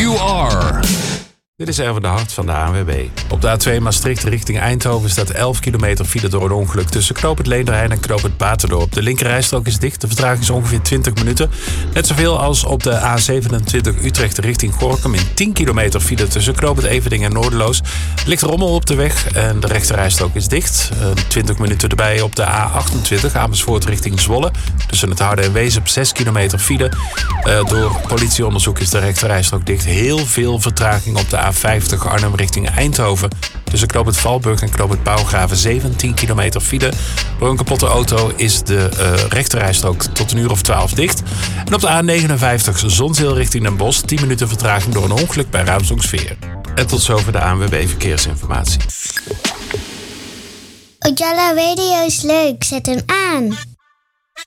You Are. Dit is Erwin de Hart van de ANWB. Op de A2 Maastricht richting Eindhoven staat 11 kilometer file door een ongeluk tussen Knoop het Leenderheim en Knoop het Baterdorp. De linkerrijstrook is dicht, de vertraging is ongeveer 20 minuten. Net zoveel als op de A27 Utrecht richting Gorinchem in 10 kilometer file tussen Knoop het Everding en Noorderloos. Er ligt rommel op de weg en de rechterrijstrook is dicht. 20 minuten erbij op de A28 Amersfoort richting Zwolle. Tussen het Harde en Weesp 6 kilometer file. Door politieonderzoek is de rechterrijstrook dicht. Heel veel vertraging op de A50 Arnhem richting Eindhoven. Tussen Knoop het Valburg en Knoop het Pauwgraven 17 kilometer file. Door een kapotte auto is de rechterrijstrook tot een uur of 12 dicht. En op de A59 Zonzeel richting Den Bosch 10 minuten vertraging door een ongeluk bij Ruimsdonksveer. En tot zover de ANWB Verkeersinformatie. Ojala Radio is leuk, zet hem aan.